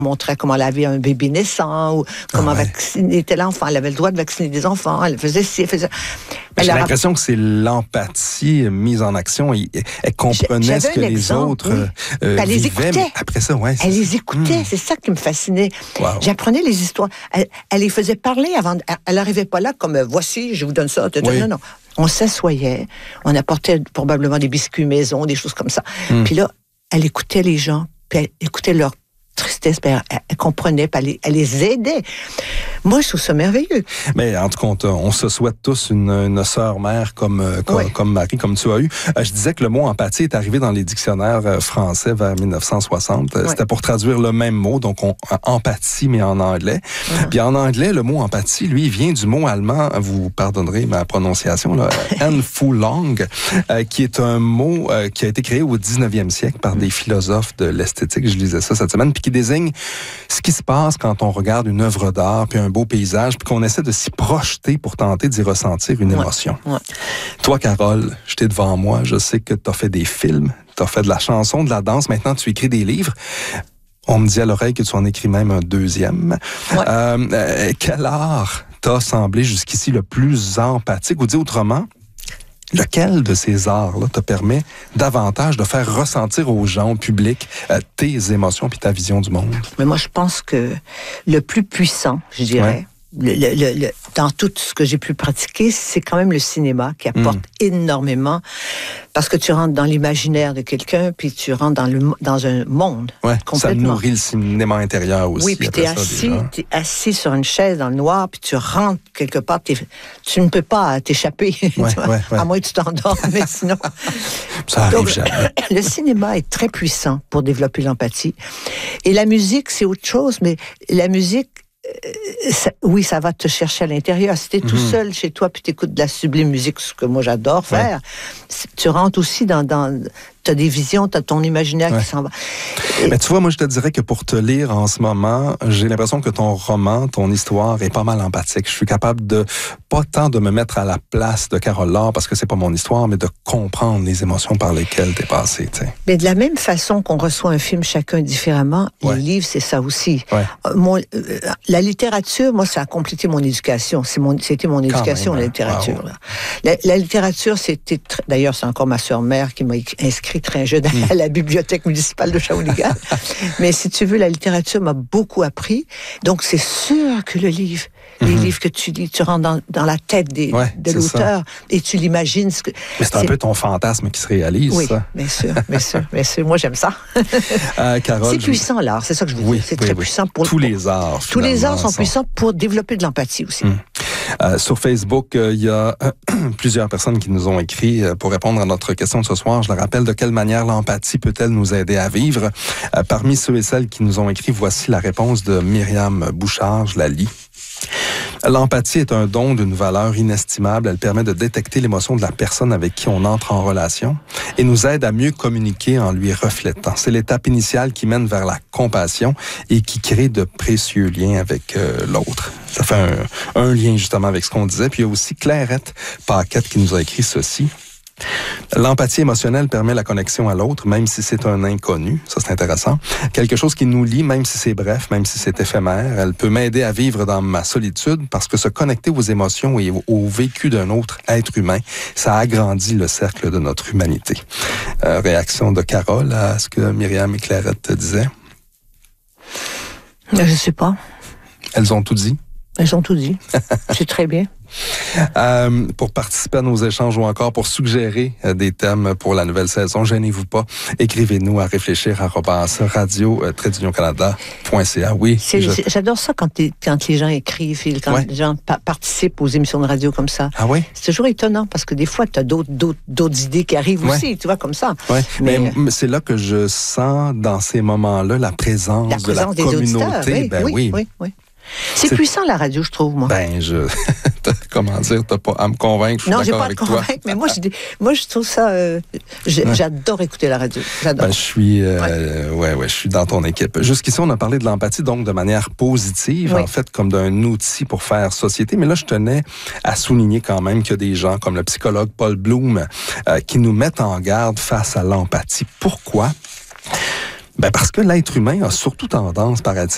montrait comment laver un bébé naissant ou comment vacciner tel enfant. Elle avait le droit de vacciner des enfants. Elle faisait ci, elle faisait... J'ai l'impression que c'est l'empathie mise en action. Elle comprenait ce que les autres elle les vivaient. Écoutait. Après ça, elle les écoutait. C'est ça qui me fascinait. Wow. J'apprenais les histoires. Elle les faisait parler avant. Elle n'arrivait pas là comme voici, je vous donne ça. Oui. Non. On s'assoyait. On apportait probablement des biscuits maison, des choses comme ça. Puis là, elle écoutait les gens. Puis elle écoutait leur tristesse, elle comprenait, puis elle les aidait. Moi, je trouve ça merveilleux. Mais en tout cas, on se souhaite tous une sœur-mère comme Marie, comme tu as eu. Je disais que le mot empathie est arrivé dans les dictionnaires français vers 1960. C'était pour traduire le même mot, donc empathie, mais en anglais. Puis en anglais, le mot empathie, lui, vient du mot allemand, vous pardonnerez ma prononciation, Entfaltung, qui est un mot qui a été créé au 19e siècle par des philosophes de l'esthétique. Je lisais ça cette semaine, puis qui désigne ce qui se passe quand on regarde une œuvre d'art, puis un beau paysage, puis qu'on essaie de s'y projeter pour tenter d'y ressentir une émotion. Toi, Carole, j'étais devant moi, je sais que tu as fait des films, tu as fait de la chanson, de la danse, maintenant tu écris des livres. On me dit à l'oreille que tu en écris même un deuxième. Quel art t'a semblé jusqu'ici le plus empathique, ou dit autrement, lequel de ces arts-là te permet davantage de faire ressentir aux gens, au public, tes émotions puis ta vision du monde? Mais moi, je pense que le plus puissant, je dirais, dans tout ce que j'ai pu pratiquer, c'est quand même le cinéma qui apporte énormément, parce que tu rentres dans l'imaginaire de quelqu'un, puis tu rentres dans un monde complètement. Ça nourrit le cinéma intérieur aussi. Oui, puis t'es assis sur une chaise dans le noir, puis tu rentres quelque part, tu ne peux pas t'échapper, à moins que tu t'endormes, mais sinon... Ça arrive jamais. Le cinéma est très puissant pour développer l'empathie. Et la musique, c'est autre chose, mais la musique, ça va te chercher à l'intérieur. Si tu es tout seul chez toi puis tu écoutes de la sublime musique, ce que moi j'adore faire, tu rentres aussi dans tu as des visions, tu as ton imaginaire qui s'en va. Mais tu vois, moi je te dirais que pour te lire en ce moment, j'ai l'impression que ton roman, ton histoire est pas mal empathique. Je suis capable de, pas tant de me mettre à la place de Carole Laure, parce que c'est pas mon histoire, mais de comprendre les émotions par lesquelles t'es passé. T'sais. Mais de la même façon qu'on reçoit un film chacun différemment, les livres, c'est ça aussi. La littérature, moi, ça a complété mon éducation. C'était mon éducation, la littérature. La littérature, c'était... D'ailleurs, c'est encore ma sœur-mère qui m'a inscrit très jeune à la bibliothèque municipale de Shawinigan. Mais si tu veux, la littérature m'a beaucoup appris. Donc, c'est sûr que le livre, les livres que tu lis, tu rentres dans la tête de l'auteur et tu l'imagines. Mais c'est un peu ton fantasme qui se réalise, ça. Bien sûr. Moi, j'aime ça. Carole, c'est puissant, l'art. C'est ça que je veux dire. C'est très puissant pour... Tous les arts, Tous les arts sont puissants pour développer de l'empathie aussi. Sur Facebook, il y a plusieurs personnes qui nous ont écrit pour répondre à notre question de ce soir. Je le rappelle, de quelle manière l'empathie peut-elle nous aider à vivre? Parmi ceux et celles qui nous ont écrit, voici la réponse de Myriam Bouchard. Je la lis. L'empathie est un don d'une valeur inestimable. Elle permet de détecter l'émotion de la personne avec qui on entre en relation et nous aide à mieux communiquer en lui reflétant. C'est l'étape initiale qui mène vers la compassion et qui crée de précieux liens avec l'autre. Ça fait un lien justement avec ce qu'on disait. Puis il y a aussi Clairette Paquette qui nous a écrit ceci. L'empathie émotionnelle permet la connexion à l'autre, même si c'est un inconnu. Ça, c'est intéressant. Quelque chose qui nous lie, même si c'est bref, même si c'est éphémère. Elle peut m'aider à vivre dans ma solitude parce que se connecter aux émotions et au vécu d'un autre être humain, ça agrandit le cercle de notre humanité. Réaction de Carole à ce que Myriam et Clairette te disaient? Je sais pas. Elles ont tout dit? Elles ont tout dit. C'est très bien. Pour participer à nos échanges ou encore pour suggérer des thèmes pour la nouvelle saison, gênez-vous pas. Écrivez-nous à réfléchir@radio-canada.ca. Oui. J'adore ça quand les gens écrivent, quand les gens participent aux émissions de radio comme ça. Ah oui? C'est toujours étonnant parce que des fois, tu as d'autres idées qui arrivent aussi, tu vois, comme ça. Oui, mais c'est là que je sens dans ces moments-là la présence de la communauté. Oui. C'est puissant, la radio, je trouve, moi. Comment dire, t'as pas à me convaincre, je suis d'accord avec toi. Non, j'ai pas à te convaincre, mais moi, je trouve ça... J'adore écouter la radio. J'adore. Je suis dans ton équipe. Jusqu'ici, on a parlé de l'empathie, donc de manière positive, en fait, comme d'un outil pour faire société. Mais là, je tenais à souligner quand même qu'il y a des gens, comme le psychologue Paul Bloom, qui nous mettent en garde face à l'empathie. Pourquoi? Parce que l'être humain a surtout tendance, paraît-il,